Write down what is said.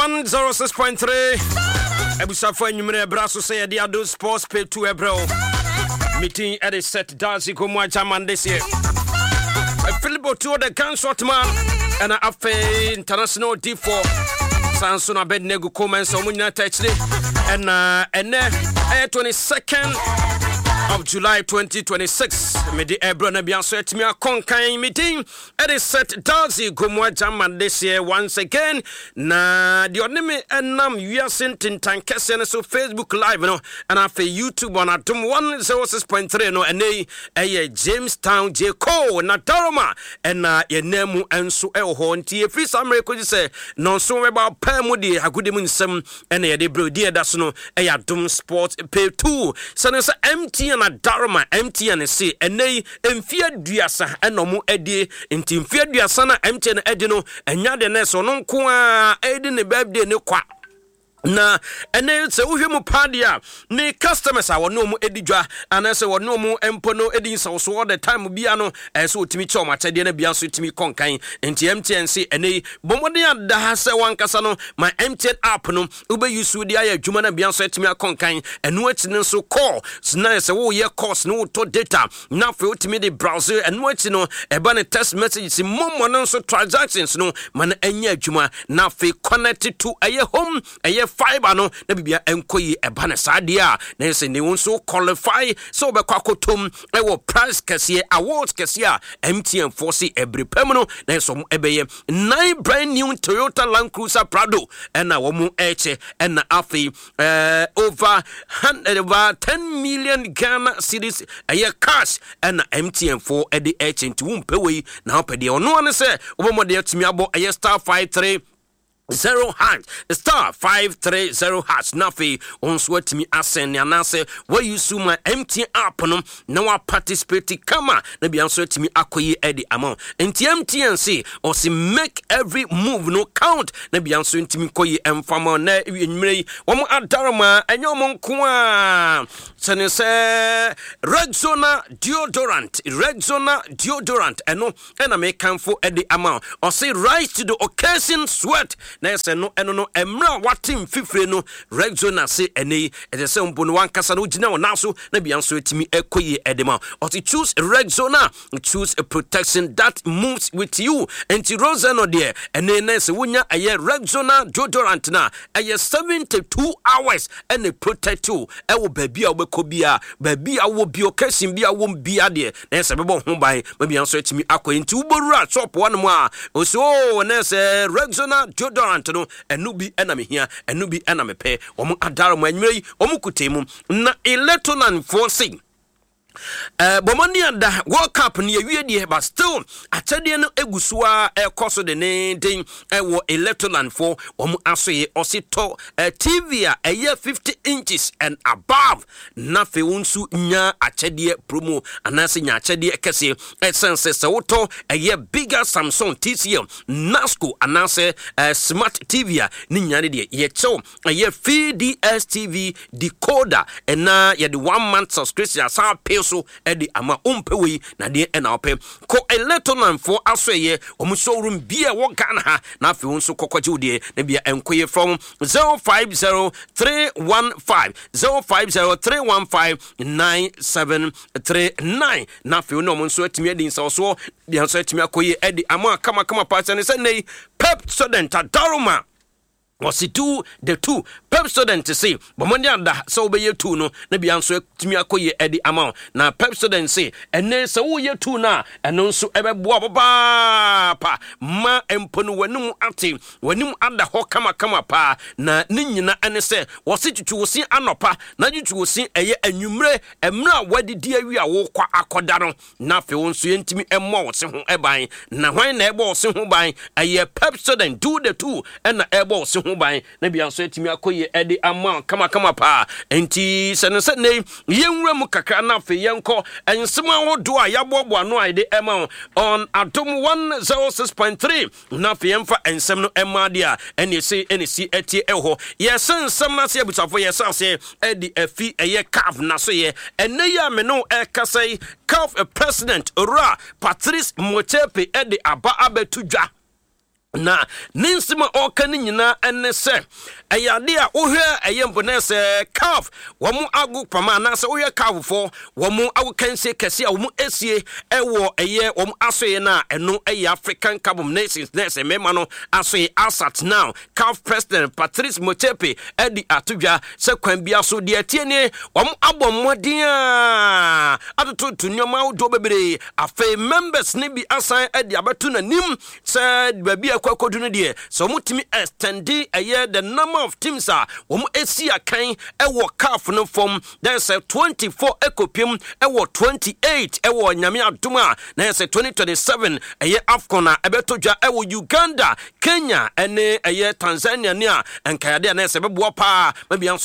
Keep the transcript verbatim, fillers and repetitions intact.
one oh six point three Ebusafo enyumre braso say the Ado Sports Pay two Ebro meeting at the set Darcy Komwa Chairman this year. Philip to the Gunshot Man and a international D four Sansuna Bednego comments on United and uh and uh twenty-second of July twenty twenty-six. Medi Ebro na bianso etimi akonkan meeting at the set Darcy Komwa Chairman this year once again. Na the onime enam wiasen tintan kese no so Facebook live no and afa YouTube on atom one oh six point three no ene eye Jamestown J Cole na Daroma and na ye nemu enso e ho nti e free summary ko say no so we ba pa mu de agudem nsem ene ye de bro de da so no e ya Dom Sports Pay two so no so M T N na Daroma M T N say ene emfie duasa eno mu edi nti emfie duasa na M T N edi no enya de ne so no nko a edi ne birthday ne kwa na ene se wohwe mu padia ne customers a wono mu edidwa anase wono mu empo no edi nsawo all the time bia no ese otimi che o matede na bia so timi konkan enti M T N se ene bomode ada se wankasa no my M T N app no ube use di aya adwuma na bia so timi konkan eno ati ne so call na se wo ye course no to data na fe otimi de browser eno ati no eba ne text messages momo no so transactions no man anya adwuma na fe connect to aye home aye fiber no na bibia enkoyi eba na sadia na se ne won so qualify so be kwakotom e wo prize kese awards kese a M T N force every permanent na so ebeye nine brand new Toyota Land Cruiser Prado and na wo mu eche and na afi uh, over over ten million Ghana cedis a year cash and na M T N four e de eche nti wo mpewe na opede ono ane se wo mo de atimi abo a star five three zero hash star five three zero hash nafi on sweat me asen na say where you su my M T N app no na wa participate kama na bia so timi akoyi edi amount enti M T N say or say make every move no count na bia so timi koyi emfama na enwumre wo mo adaroma enyo mo nko a sene say Rexona deodorant Rexona deodorant eno na me kanfo edi amount or say rise to the occasion sweat na se no eno no emra watim fifre no Rexona se ene e se mpo no wankasa no gina wona so na bia so etimi ekoyi edema or to choose Rexona choose a protection that moves with you and Rosa no there ene na se wonya aye Rexona deodorant na aye seventy-two hours and e protect you e wo baby a obeko bia baby a wo bi occasion bia wo bia de na se bebo ho ban ma bia so etimi akoyi nti uborura shop one mo a so na se Rexona deodorant no enu bi ena me hia enu bi ena me pe omo adaro mo anwei omo kutemu na electoral forcing Uh, Bomani and the World Cup near you, but still, Atadian Egusua, a coso de name, a war electoral for Om Asoye Osito, a T V, a year fifty inches and above. Nafe unsu nya Achadia promo, announcing Achadia Cassie, a sense auto, a year bigger Samsung T C M, Nasco, announce a smart T V, Ninyadi, yet so, a year free D S T V decoder, and now you the one month subscription as our pay. So edi ama umpewi na de ena ope ko electoral for asoye omu showroom bia wo Ghana ha na afi wonso kokwaje udie na bia enkoye from zero five zero three one five zero five zero three one five nine seven three nine na afi no monso atimi edi nsa so bia so atimi akoye edi ama kama kama person say nei pep student Daroma was it two the two pep student to say but money and so be you two no na bia so timi akoye edi amount na pep student say ene so wo ye two na eno so ebeboa baba pa ma empo no wanum ate wanum ada ho kama kama pa na ne nyina ene say was it tutu wosi anopa na tutu wosi eye anwumre emra wadidi awi a wo kwa akoda no na fe won so yentimi emmo wo se ho eban na hwan na ebo wo se ho ban eye pep student do the two and ebo wo se ban na bia so etimi akoye edi ama kama kama pa enti sene sene yenwura mu kakra na fe yenko ensema hodo a yabobo ano aide ema on atom one oh six point three na fe yemfa ensem no ema dia ene se ene si etie eho yesen ensem na se abutafo yesa se edi afi eye caf na so ye ene ya me no e kasai caf president Ora Patrice Motsepe edi aba abetudwa na ninsima okani nyina enne se eyade a wohwe eyembo na se calf wo mu agu pama na se wohwe calf fo wo mu agu kanse kese a wo mu esie ewo eye wo mu asoye na eno eye African Cup of Nations na se mema no asoye asat now calf president Patrice Motsepe edi atudwa se kwan bia so de atiene wo mu abommodin a atoto tunyoma wo do bebre afa members ne bi asan edi abetu na nim se babia kwakodu no de so mutimi extendi aye the number of teams a wom esia kan ewo calf no form there's a twenty-four ekopim ewo twenty-eight ewo nyame adoma na yes twenty twenty-seven aye AFCON a ebetojwa ewo Uganda Kenya ene aye Tanzania ne a enkayade na yes beboa pa mabia